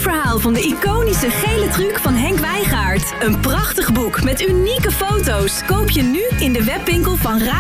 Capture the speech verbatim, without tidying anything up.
verhaal van de iconische gele truc van Henk Wijngaard. Een prachtig boek met unieke foto's. Koop je nu in de webwinkel van Ra